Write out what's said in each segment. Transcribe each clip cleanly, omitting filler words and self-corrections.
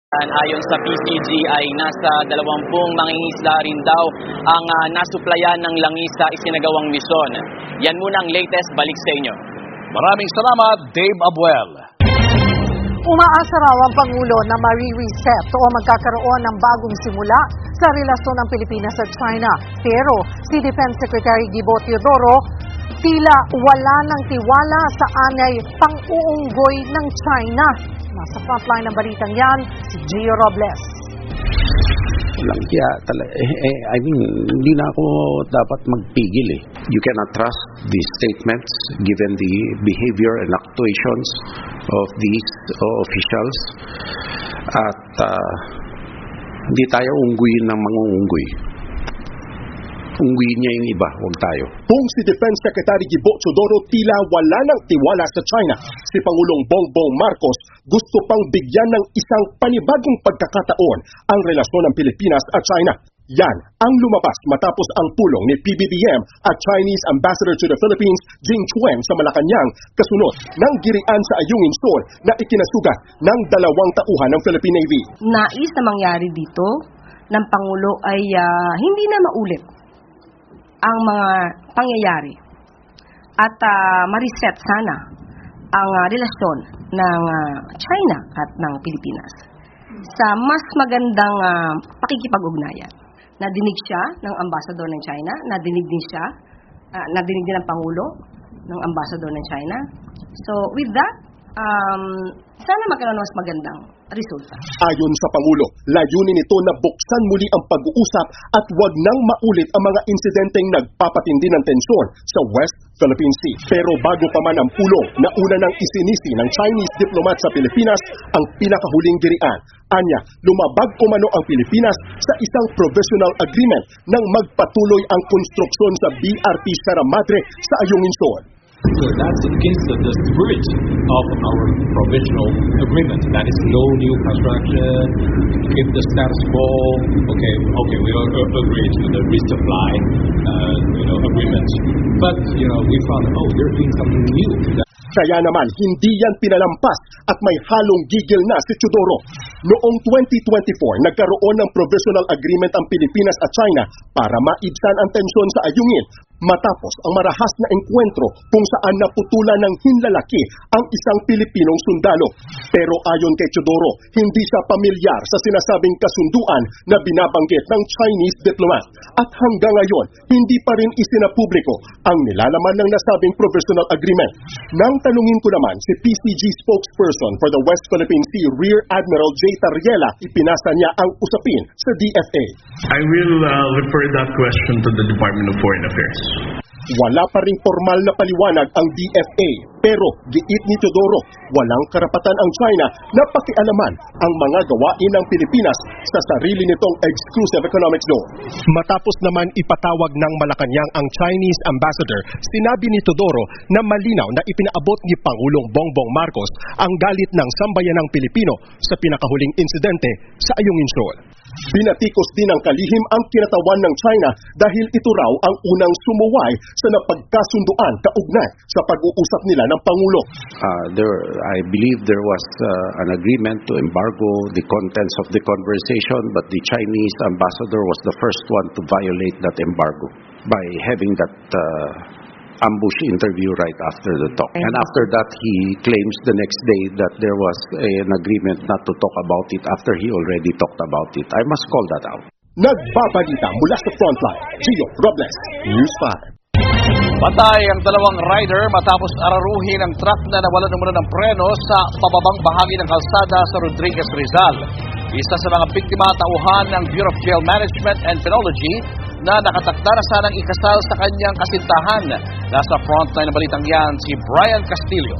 Ayon sa PCG ay nasa 20 mangingisda rin daw ang nasuplayan ng langis sa isinagawang misyon. Yan muna ang latest, balik sa inyo. Maraming salamat, Dave Abuel. Umaasa raw ang Pangulo na ma-reset o magkakaroon ng bagong simula sa relasyon ng Pilipinas at China. Pero si Defense Secretary Gibo Teodoro tila wala ng tiwala sa anay pang-uunggoy ng China. Nasa frontline ng balitang yan, si Gio Robles. Hindi na ako dapat magpigil eh. You cannot trust these statements given the behavior and actuations of these officials. At hindi tayo ungguyin ng mga unggoy. Ungguyin niya yung iba, huwag tayo. Kung si Defense Secretary Gibo Teodoro tila wala ng tiwala sa China, si Pangulong Bongbong Marcos gusto pang bigyan ng isang panibagong pagkakataon ang relasyon ng Pilipinas at China. Yan ang lumabas matapos ang pulong ni PBBM at Chinese Ambassador to the Philippines, Jing Chuen, sa Malacanang kasunod ng girian sa Ayungin Shoal na ikinasugat ng 2 tauhan ng Philippine Navy. Nais na mangyari dito ng Pangulo ay hindi na maulit ang mga pangyayari at ma-reset sana ang relasyon ng China at ng Pilipinas sa mas magandang pakikipag-ugnayan. Nadinig siya ng ambassador ng China, nadinig din ng Pangulo ng ambassador ng China. So with that, sana magkaroon ng mas magandang resulta. Ayon sa Pangulo, layunin nito na buksan muli ang pag-uusap at wag nang maulit ang mga insidenteng nagpapatindi ng tensyon sa West Philippine Sea. Pero bago pa man ang pulong, nauna nang isinisi ng Chinese diplomat sa Pilipinas ang pinakahuling girian. Anya, lumabag umano ang Pilipinas sa isang provisional agreement nang magpatuloy ang konstruksyon sa BRT Sierra Madre sa Ayungin Shoal. So that's against the spirit of our provisional agreement. That is no new construction, keep the status quo. Okay, we all agree to the resupply, agreement. But we found they're doing something new. Kaya naman, hindi yan pinalampas at may halong gigil na si Teodoro. Noong 2024, nagkaroon ng provisional agreement ang Pilipinas at China para maibsan ang tensyon sa Ayungin matapos ang marahas na engkwentro kung saan naputulan ng hinlalaki ang isang Pilipinong sundalo. Pero ayon kay Teodoro, hindi siya pamilyar sa sinasabing kasunduan na binabanggit ng Chinese diplomat. At hanggang ngayon, hindi pa rin isinapubliko ang nilalaman ng nasabing provisional agreement. Nang tanungin ko naman si PCG spokesperson for the West Philippine Sea, Rear Admiral J. Tariela, ipinasa niya ang usapin sa DFA. I will refer that question to the Department of Foreign Affairs. Wala pa ring formal na paliwanag ang DFA, pero giit ni Teodoro, walang karapatan ang China na pakialaman ang mga gawain ng Pilipinas sa sarili nitong exclusive economic zone. Matapos naman ipatawag ng Malacanang ang Chinese ambassador, sinabi ni Teodoro na malinaw na ipinaabot ni Pangulong Bongbong Marcos ang galit ng sambayanang Pilipino sa pinakahuling insidente sa Ayungin Shoal. Binatikos din ng kalihim ang kinatawan ng China dahil ito raw ang unang sumuway sa napagkasunduan kaugnay sa pag-uusap nila ng Pangulo. I believe there was an agreement to embargo the contents of the conversation, but the Chinese ambassador was the first one to violate that embargo by having that ambush interview right after the talk. And after that, he claims the next day that there was an agreement not to talk about it after he already talked about it. I must call that out. Nagbabalita mula sa frontline, Gio Robles, News 5. Patay ang 2 rider matapos araruhin ang truck na nawalan umano ng preno sa pababang bahagi ng kalsada sa Rodriguez, Rizal. Isa sa mga biktima tauhan ng Bureau of Jail Management and Penology na nakatakda na sanang ikasal sa kanyang kasintahan. Nasa frontline ng balitang yan si Brian Castillo.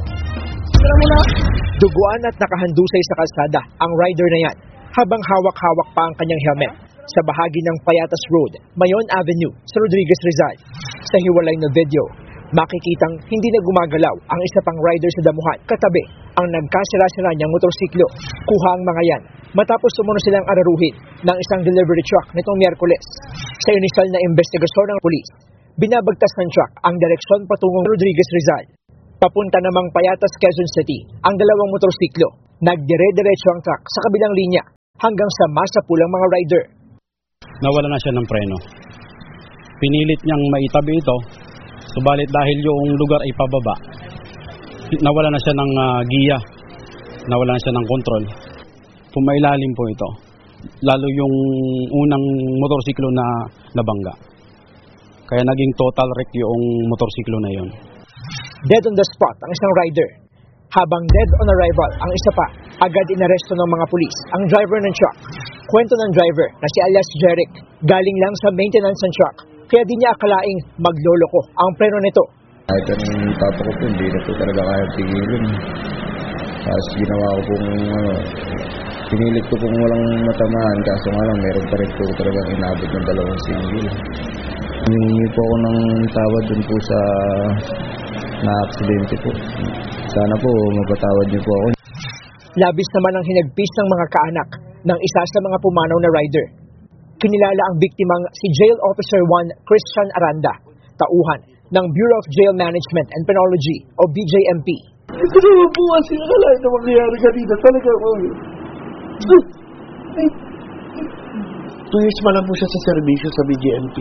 Duguan at nakahandusay sa kalsada ang rider na yan habang hawak-hawak pa ang kanyang helmet sa bahagi ng Payatas Road, Mayon Avenue sa Rodriguez, Rizal. Sa hiwalay na video, makikitang hindi na gumagalaw ang isa pang rider sa damuhan. Katabi ang nagkasira-sira niyang motorsiklo. Kuha ang mga yan matapos sumunod silang araruhin ng isang delivery truck nitong Miyerkules. Sa inisal na investigasyon ng pulis, binabagtas ng truck ang direksyon patungong Rodriguez, Rizal. Papunta namang Payatas, Quezon City ang 2 motorsiklo. Nagdire-diretso ang truck sa kabilang linya hanggang sa masapulang mga rider. Nawala na siya ng preno. Pinilit niyang maitabi ito, subalit dahil yung lugar ay pababa, nawala na siya ng giya, nawala na siya ng kontrol. Pumailalim po ito, lalo yung unang motorsiklo na nabangga. Kaya naging total wreck yung motorsiklo na yon. Dead on the spot ang isang rider. Habang dead on arrival ang isa pa, agad inaresto ng mga pulis ang driver ng truck. Kwento ng driver na si alias Jeric, galing lang sa maintenance ng truck, kaya di niya akalaing magloloko ang preno nito. Kahit anong papa ko po, hindi na po talaga kaya tigilin. Tapos ginawa ko pong, pinilit ko pong walang matamaan, kaso nga lang, meron pa rin po talagang inabot ng 2 single. Humingi po ako ng tawad dun po sa na-aksidente po. Sana po mapatawad niyo po ako. Labis naman ang hinagpis ng mga kaanak ng isa sa mga pumanaw na rider. Kinilala ang biktimang si Jail Officer 1 Christian Aranda, tauhan ng Bureau of Jail Management and Penology o BJMP. Ito naman po kasi akalain na mangyayari kanina. Talaga po. 2 years pa lang po siya sa serbisyo sa BJMP.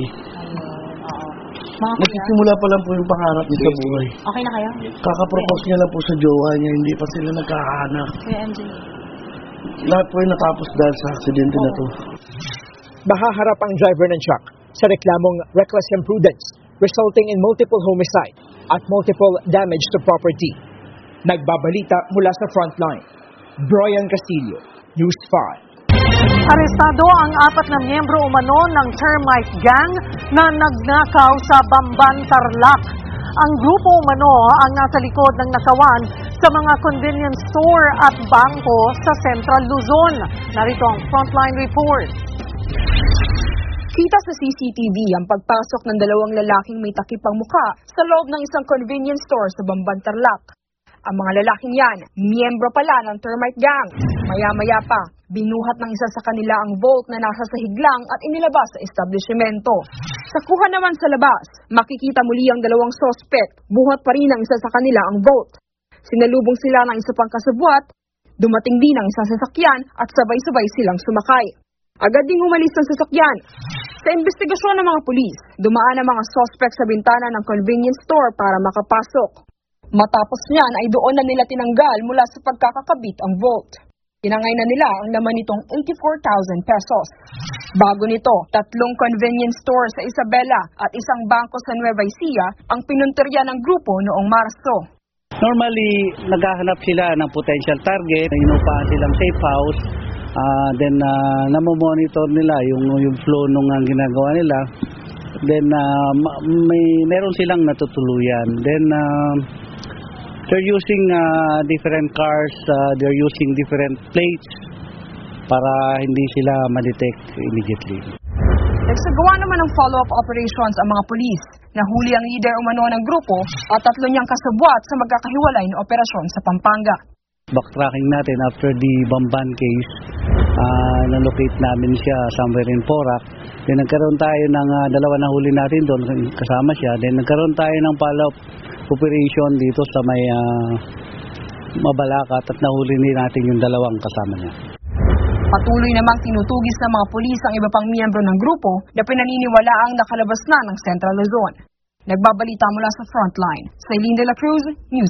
Nagsisimula pa lang po yung pangarap niya sa buhay. Okay na kayo? Kakapropose niya lang po sa jowa niya, hindi pa sila nagkakahanap. Kuya MJ. Lahat po yung natapos dahil sa aksidente na to. Mahaharap ang driver ng truck sa reklamong reckless imprudence resulting in multiple homicide at multiple damage to property. Nagbabalita mula sa frontline. Brian Castillo, News 5. Arestado ang 4 na miyembro umano ng termite gang na nagnakaw sa Bamban, Tarlac. Ang grupo umano ang nasa likod ng nakawan sa mga convenience store at bangko sa Central Luzon. Narito ang frontline report. Kita sa CCTV ang pagpasok ng 2 lalaking may takip ang muka sa loob ng isang convenience store sa Bamban, Tarlac. Ang mga lalaking yan, miyembro pala ng termite gang. Maya-maya pa, binuhat ng isa sa kanila ang vault na nasa sahig lang at inilabas sa establishmento. Sa kuha naman sa labas, makikita muli ang 2 suspect. Buhat pa rin ang isa sa kanila ang vault. Sinalubong sila ng isa pang kasabwat, dumating din ang isang sasakyan at sabay-sabay silang sumakay. Agad ding umalis ang sasakyan. Sa investigasyon ng mga pulis, dumaan ang mga suspect sa bintana ng convenience store para makapasok. Matapos niyan ay doon na nila tinanggal mula sa pagkakakabit ang vault. Tinangay na nila ang laman nitong 84,000 pesos. Bago nito, 3 convenience store sa Isabela at isang bangko sa Nueva Ecija ang pinuntirya ng grupo noong Marso. Normally, naghahanap sila ng potential target, inupahan silang safe house, then namomonitor nila yung flow nung ginagawa nila. Then meron silang natutuluyan. Then they're using different cars, they're using different plates para hindi sila ma-detect immediately. Nagsagawa naman ng follow-up operations ang mga pulis. Nahuli ang leader umano ng grupo at 3 niyang kasabwat sa magkakahiwalay na operasyon sa Pampanga. Backtracking natin after the Bamban case, na-locate namin siya somewhere in Porac. Then nagkaroon tayo ng 2 na huli natin doon, kasama siya. Then nagkaroon tayo ng follow-up operation dito sa may Mabalacat at nahuli natin yung 2 kasama niya. Patuloy namang tinutugis ng mga pulis ang iba pang miyembro ng grupo na pinaniniwalaang nakalabas na ng Central Luzon. Nagbabalita mula sa frontline. Celine de la Cruz, News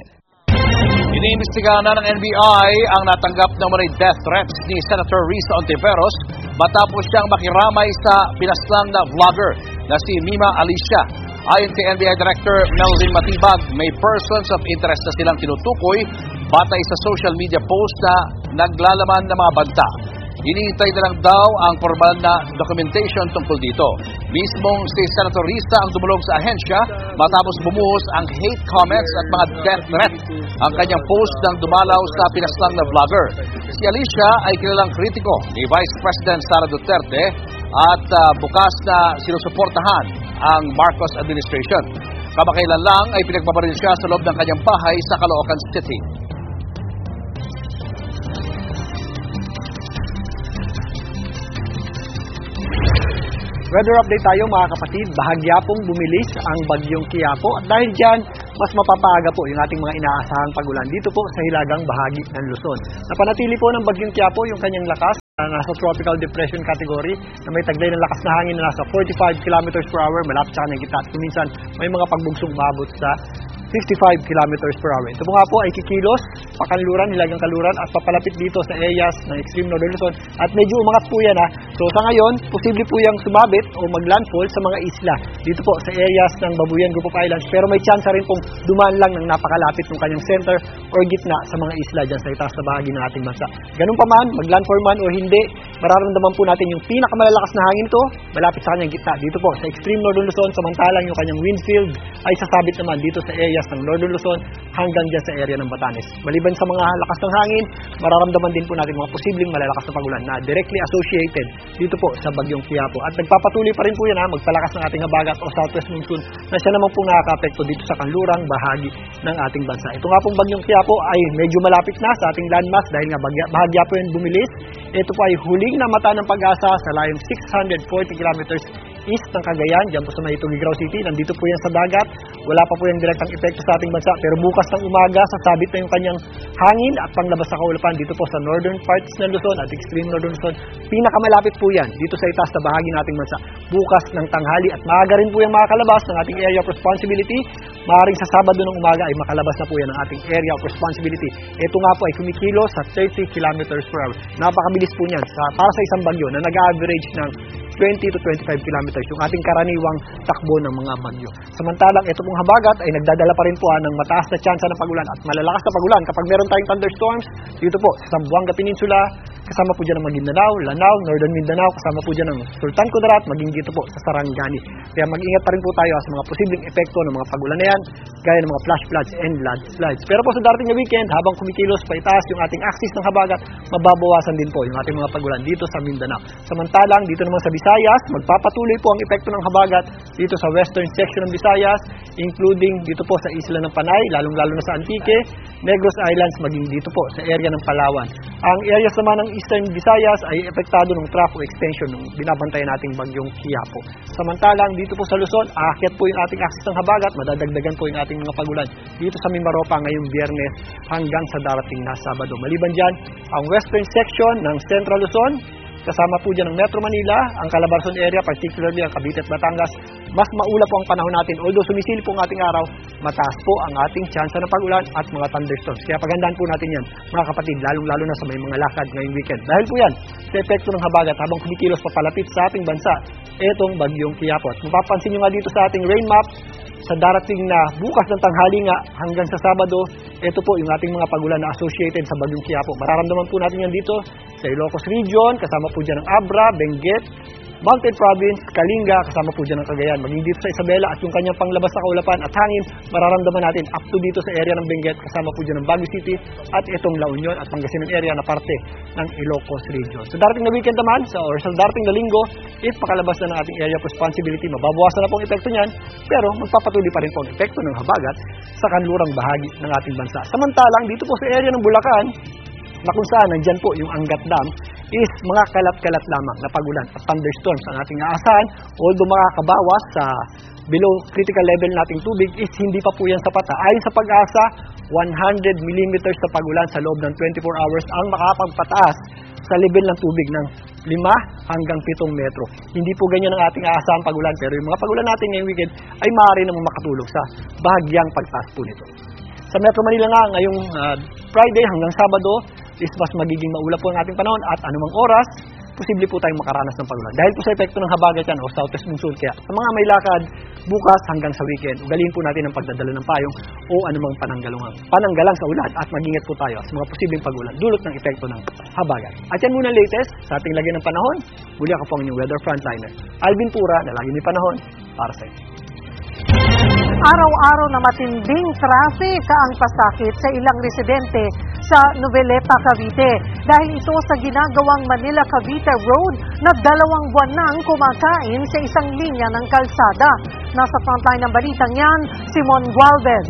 5. Iniimbestigahan na ng NBI ang natanggap ng mga death threats ni Senator Risa Ontiveros matapos siyang makiramay sa pinaslang na vlogger na si Mima Alicia. Ayon kay NBI Director Melvin Matibag, may persons of interest na silang tinutukoy batay sa social media post na naglalaman ng mga banta. Hinihintay na lang daw ang formal na documentation tungkol dito. Mismong si Senator Risa ang dumulog sa ahensya matapos bumuhos ang hate comments at mga death threat ang kanyang post nang dumalaw sa pinaslang na vlogger. Si Alicia ay kilalang kritiko ni Vice President Sara Duterte at bukas na sinusuportahan ang Marcos administration. Kamakailan lang ay pinagbabaril siya sa loob ng kanyang bahay sa Caloocan City. Weather update tayo mga kapatid, bahagya pong bumilis ang bagyong Quiapo at dahil dyan, mas mapapaaga po yung ating mga inaasahang pagulan dito po sa hilagang bahagi ng Luzon. Napanatili po ng bagyong Quiapo yung kanyang lakas Nasa tropical depression category na may taglay ng lakas na hangin na nasa 45 kilometers per hour malapit sa kanyang gitna. Minsan may mga pagbugsong umabot sa 55 kilometers per hour. Ito po nga po ay kikilos, pakanluran, nilagang kaluran at papalapit dito sa areas ng extreme northern Luzon at medyo umangat po yan. So sa ngayon, posible po yung sumabit o maglandfall sa mga isla dito po sa areas ng Babuyan Group of Islands, pero may chance rin pong dumaan lang ng napakalapit ng kanyang center or gitna sa mga isla dyan sa itaas na bahagi ng ating bansa. Ganun pa man, maglandfall man o hindi, mararamdaman po natin yung pinakamalalakas na hangin ito malapit sa kanyang gitna dito po sa extreme northern Luzon, samantalang yung kanyang wind field ay sasabit naman dito sa areas ng northern Luzon hanggang dyan sa area ng Batanes. Maliban sa mga lakas ng hangin, mararamdaman din po natin mga posibleng malalakas na pagulan na directly associated dito po sa bagyong Quiapo. At nagpapatuloy pa rin po yan magpalakas ng ating habagat o southwest monsoon na siya naman pong nakaka-apekto dito sa kanlurang bahagi ng ating bansa. Ito nga pong bagyong Quiapo ay medyo malapit na sa ating landmass dahil nga bahagya po yung bumilis. Ito po ay huling namata ng Pag-asa sa layong 640 kilometers east ng Cagayan, dyan po sa may Tugigraw City. Nandito po yan sa dagat. Wala pa po yung direktang epekto sa ating bansa. Pero bukas ng umaga, sasabit na yung kanyang hangin at panglabas sa kaulapan dito po sa northern parts ng Luzon at extreme northern Luzon. Pinakamalapit po yan dito sa itaas na bahagi ng ating bansa. Bukas ng tanghali at maaga rin po yung makakalabas ng ating area of responsibility. Maaaring sa Sabado ng umaga ay makalabas na po yan ng ating area of responsibility. Ito nga po ay kumikilo sa 30 kilometers per hour. Napakabilis po niyan para sa isang bagyo na nag-average ng 20 to 25 kilometers yung ating karaniwang takbo ng mga bagyo. Samantalang ito pong habagat ay nagdadala pa rin po ng mataas na tsansa ng pagulan at malalakas na pagulan kapag meron tayong thunderstorms dito po sa Zamboanga Peninsula, kasama po dyan ng Maguindanao, Lanao, Northern Mindanao, kasama po dyan ng Sultan Kudarat, maging dito po sa Sarangani. Kaya mag-ingat pa rin po tayo sa mga posibleng epekto ng mga pagulan na yan, gaya ng mga flash floods and landslides. Pero po sa darating na weekend, habang kumikilos pa itaas yung ating axis ng habagat, mababawasan din po yung ating mga pagulan dito sa Mindanao. Samantalang dito naman sa Visayas, magpapatuloy po ang epekto ng habagat dito sa western section ng Visayas, including dito po sa isla ng Panay, lalong-lalo na sa Antique, Negros Islands, maging dito po sa area ng Palawan. Ang areas naman ng Eastern Visayas ay epektado ng trough o extension ng binabantayan nating bagyong Quiapo. Samantalang dito po sa Luzon, aakyat po yung ating axis ng habagat, madadagdagan po yung ating mga pagulan dito sa Mimaropa ngayong Biyernes hanggang sa darating na Sabado. Maliban dyan, ang western section ng Central Luzon, kasama po dyan ng Metro Manila, ang Calabarzon area, particularly ang Cavite at Batangas, mas maula po ang panahon natin. Although sumisil po ang ating araw, mataas po ang ating tsansa ng pag-ulan at mga thunderstorms. Kaya pagandaan po natin yan, mga kapatid, lalong-lalo na sa may mga lakad ngayong weekend. Dahil po yan, sa epekto ng habagat habang kumikilos papalapit sa ating bansa, etong bagyong Quiapo. At mapapansin nyo nga dito sa ating rain map, sa darating na bukas ng tanghali nga hanggang sa Sabado, ito po yung ating mga pagulan na associated sa bagyong Quiapo. Mararamdaman po natin yan dito sa Ilocos Region, kasama po dyan ng Abra, Benguet, Mountain Province, Kalinga, kasama po dyan ng Cagayan. Maging dito sa Isabela at yung kanyang panglabas sa kaulapan at hangin, mararamdaman natin up to dito sa area ng Benguet, kasama po dyan ng Baguio City at itong La Union at Pangasinan area na parte ng Ilocos Region. Sa darating na weekend naman, sa darating na linggo, if pakalabas na ng ating area of responsibility, mababawasan na po ang epekto niyan, pero magpapatuloy pa rin po ang epekto ng habagat sa kanlurang bahagi ng ating bansa. Samantalang dito po sa area ng Bulacan, na kung saan nandyan po yung Angat Dam, is mga kalat-kalat lamang na pagulan at thunderstorms ang ating aasahan. Although makakabawas sa below critical level nating tubig, is hindi pa po yan sapat. Ayon sa Pag-asa, 100 millimeters na pagulan sa loob ng 24 hours ang makapagpataas sa level ng tubig ng 5 hanggang 7 metro. Hindi po ganyan ang ating aasahang pagulan, pero yung mga pagulan natin ngayong weekend ay maaari namang makatulog sa bahagyang pagtaas po nito. Sa Metro Manila nga, ngayong Friday hanggang Sabado, is mas magiging maulap po ang ating panahon at anumang oras, posible po tayong makaranas ng pagulan. Dahil po sa epekto ng habagat yan o southwest monsoon. Kaya sa mga may lakad, bukas hanggang sa weekend, ugaliin po natin ang pagdadala ng payong o anumang pananggalang sa ulan at mag-ingat po tayo sa mga posibleng pagulan dulot ng epekto ng habagat. At yan muna latest sa ating lagay ng panahon. Muli ako po ang inyong weather frontliner, Alvin Pura, na lagi may panahon para sa inyo. Araw-araw na matinding traffic ang pasakit sa ilang residente sa Noveleta, Cavite. Dahil ito sa ginagawang Manila-Cavite Road na 2 buwan nang kumakain sa isang linya ng kalsada. Nasa frontline ng balitang yan, Simon Gualvez.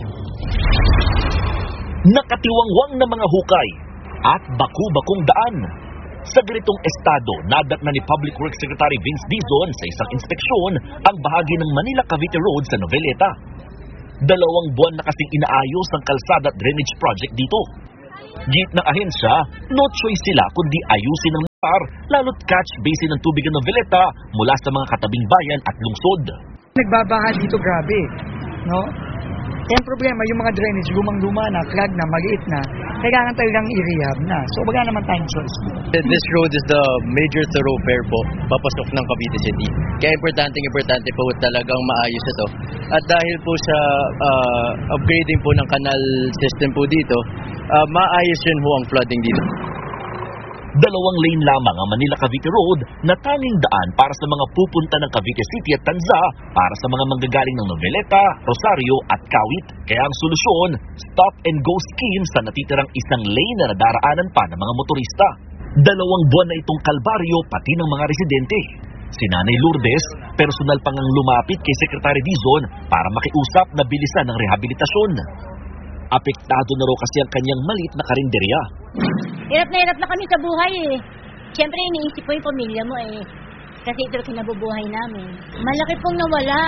Nakatiwangwang na mga hukay at baku-bakong daan. Sa ganitong estado, nadat na ni Public Works Secretary Vince Dizon sa isang inspeksyon ang bahagi ng Manila-Cavite Road sa Noveleta. 2 buwan na kasing inaayos ang kalsada at drainage project dito. Git ng ahensya, no choice sila kundi ayusin ang lalo't catch basin ng tubig ng Noveleta mula sa mga katabing bayan at lungsod. Nagbabaha dito grabe, no? Yung problema, yung mga drainage, lumang-luma na, clog na, maliit na, kailangan talagang i-rehab na. So, wala naman tayong choice. This road is the major thoroughfare po, papasok ng Cavite City. Kaya importante po talagang maayos ito. At dahil po sa upgrading po ng canal system po dito, maayos yun po ang flooding dito. 2 lane lamang ang Manila-Cavite Road na tanging daan para sa mga pupunta ng Cavite City at Tanza para sa mga manggagaling ng Noveleta, Rosario at Kawit. Kaya ang solusyon, stop and go scheme sa natitirang 1 lane na nadaraanan pa ng mga motorista. 2 buwan na itong kalbaryo pati ng mga residente. Si Nanay Lourdes, personal pang ang lumapit kay Secretary Dizon para makiusap na bilisan ng rehabilitasyon. Apektado na raw kasi ang kanyang maliit na karinderya. Hirap na kami sa buhay eh. Siyempre iniisip ko yung pamilya mo eh. Kasi ito kinabubuhay namin. Malaki pong nawala.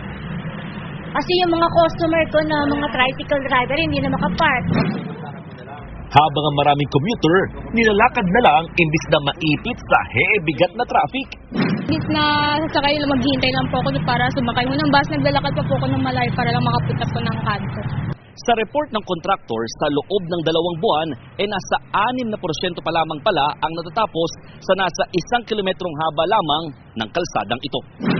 Kasi yung mga customer ko na mga tricycle driver hindi na makapark. Habang ang maraming commuter, nilalakad na lang imbis na maipit sa bigat na traffic. Imbis na sasakay lang, maghihintay lang po ako para sumakay mo ng bus, naglalakad pa po ako ng malayo para lang makapunta po ng kanto. Sa report ng contractor, sa loob ng 2 buwan, nasa 6% pa lamang pala ang natatapos sa nasa 1 kilometrong haba lamang ng kalsadang ito.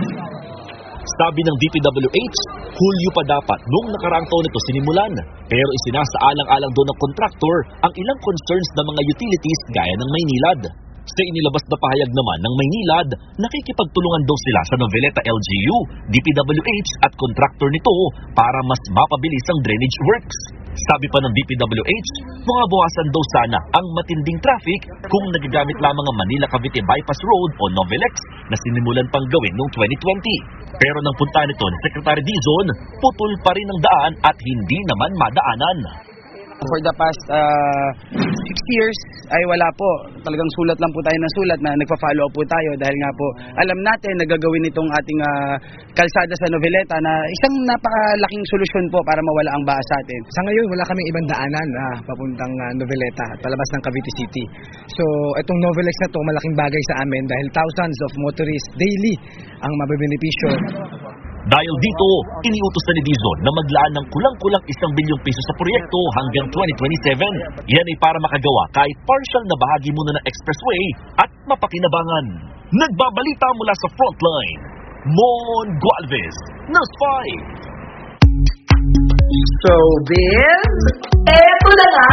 Sabi ng DPWH, Hulyo pa dapat nung nakaraang taon ito sinimulan. Pero isinasaalang-alang doon ng contractor ang ilang concerns ng mga utilities gaya ng Maynilad. Sa inilabas na pahayag naman ng Maynilad, nakikipagtulungan daw sila sa Noveleta LGU, DPWH at contractor nito para mas mapabilis ang drainage works. Sabi pa ng DPWH, mabawasan daw sana ang matinding traffic kung nagagamit lamang ang Manila-Cavite Bypass Road o Novelex na sinimulan pang gawin noong 2020. Pero nang punta nito ni Secretary Dizon, putol pa rin ang daan at hindi naman madaanan. For the past 6 years ay wala po. Talagang sulat lang po tayo ng sulat na nagpa-follow up po tayo dahil nga po alam natin na gagawin itong ating kalsada sa Noveleta na isang napakalaking solusyon po para mawala ang baha sa atin. Sa ngayon, wala kaming ibang daanan papuntang Noveleta at palabas ng Cavite City. So, itong Novelex na to malaking bagay sa amin dahil thousands of motorists daily ang mabebenepisyo. Dahil dito, iniutos na ni Dizon na maglaan ng kulang-kulang 1 bilyong piso sa proyekto hanggang 2027. Yan ay para makagawa kahit partial na bahagi muna ng expressway at mapakinabangan. Nagbabalita mula sa Frontline, Mon Gualvez, News 5. Showbiz, eto na nga!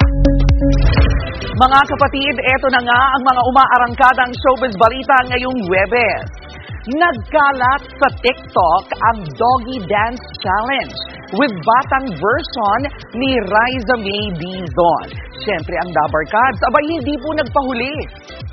Mga kapatid, eto na nga ang mga umaarangkadang showbiz balita ngayong Huwebes. Nagkalat sa TikTok ang Doggy Dance Challenge with batang version ni Riza May Dizon. Siyempre ang Dabarkads, abay hindi po nagpahuli.